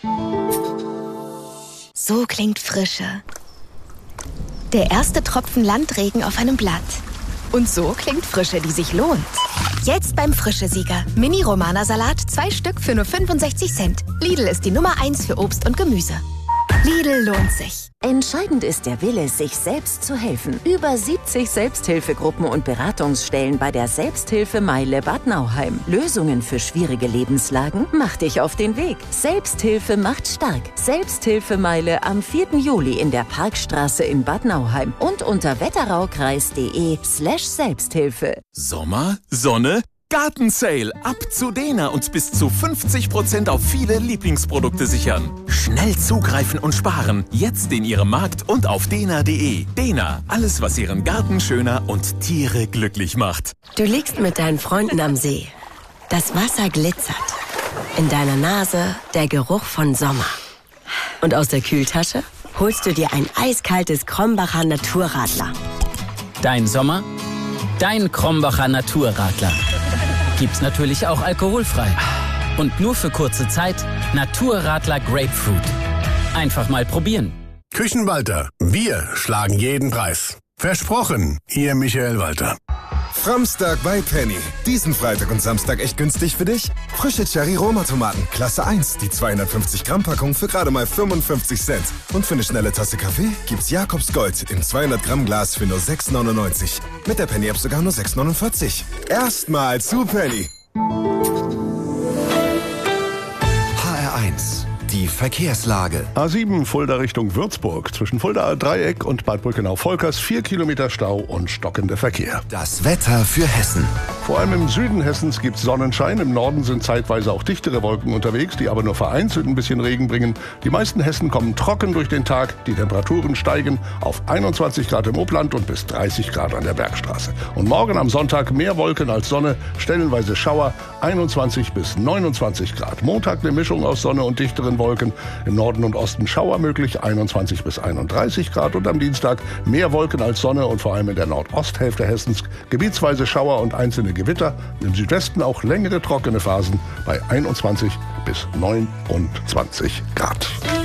So klingt Frische. Der erste Tropfen Landregen auf einem Blatt. Und so klingt Frische, die sich lohnt. Jetzt beim Frische-Sieger. Mini-Romana-Salat, 2 Stück für nur 65 Cent. Lidl ist die Nummer 1 für Obst und Gemüse. Lidl lohnt sich. Entscheidend ist der Wille, sich selbst zu helfen. Über 70 Selbsthilfegruppen und Beratungsstellen bei der Selbsthilfemeile Bad Nauheim. Lösungen für schwierige Lebenslagen? Mach dich auf den Weg. Selbsthilfe macht stark. Selbsthilfemeile am 4. Juli in der Parkstraße in Bad Nauheim und unter wetteraukreis.de/Selbsthilfe. Sommer, Sonne, Gartensale. Ab zu Dena und bis zu 50% auf viele Lieblingsprodukte sichern. Schnell zugreifen und sparen. Jetzt in Ihrem Markt und auf dena.de. Dena, alles was Ihren Garten schöner und Tiere glücklich macht. Du liegst mit deinen Freunden am See. Das Wasser glitzert. In deiner Nase der Geruch von Sommer. Und aus der Kühltasche holst du dir ein eiskaltes Krombacher Naturradler. Dein Sommer, dein Krombacher Naturradler. Gibt's natürlich auch alkoholfrei. Und nur für kurze Zeit Naturradler Grapefruit. Einfach mal probieren. Küchenwalter, wir schlagen jeden Preis. Versprochen, Ihr Michael Walter. Framstag bei Penny. Diesen Freitag und Samstag echt günstig für dich? Frische Cherry-Roma-Tomaten, Klasse 1, die 250-Gramm-Packung für gerade mal 55 Cent. Und für eine schnelle Tasse Kaffee gibt's Jakobs Gold im 200-Gramm-Glas für nur 6,99. Mit der Penny-App sogar nur 6,49. Erstmal zu Penny. HR1, die Verkehrslage. A7 Fulda Richtung Würzburg. Zwischen Fulda Dreieck und Bad Brückenau-Volkers 4 Kilometer Stau und stockender Verkehr. Das Wetter für Hessen. Vor allem im Süden Hessens gibt es Sonnenschein. Im Norden sind zeitweise auch dichtere Wolken unterwegs, die aber nur vereinzelt ein bisschen Regen bringen. Die meisten Hessen kommen trocken durch den Tag. Die Temperaturen steigen auf 21 Grad im Obland und bis 30 Grad an der Bergstraße. Und morgen am Sonntag mehr Wolken als Sonne, stellenweise Schauer, 21 bis 29 Grad. Montag eine Mischung aus Sonne und dichteren Wolken. Im Norden und Osten Schauer möglich, 21 bis 31 Grad. Und am Dienstag mehr Wolken als Sonne und vor allem in der Nordosthälfte Hessens gebietsweise Schauer und einzelne Gewitter. Im Südwesten auch längere trockene Phasen bei 21 bis 29 Grad.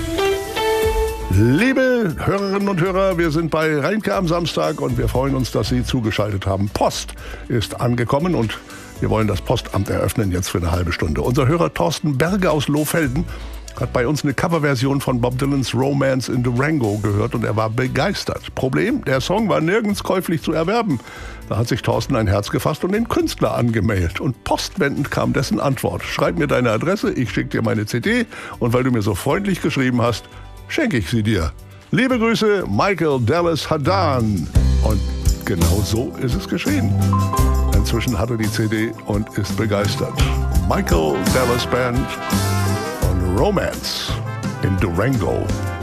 Liebe Hörerinnen und Hörer, wir sind bei Reinke am Samstag und wir freuen uns, dass Sie zugeschaltet haben. Post ist angekommen und wir wollen das Postamt eröffnen jetzt für eine halbe Stunde. Unser Hörer Thorsten Berge aus Lohfelden hat bei uns eine Coverversion von Bob Dylans Romance in Durango gehört und er war begeistert. Problem, der Song war nirgends käuflich zu erwerben. Da hat sich Thorsten ein Herz gefasst und den Künstler angemeldet. Und postwendend kam dessen Antwort. Schreib mir deine Adresse, ich schicke dir meine CD und weil du mir so freundlich geschrieben hast, schenke ich sie dir. Liebe Grüße, Michael Dallas Hadan. Und genau so ist es geschehen. Inzwischen hat er die CD und ist begeistert. Michael Dallas Band und Romance in Durango.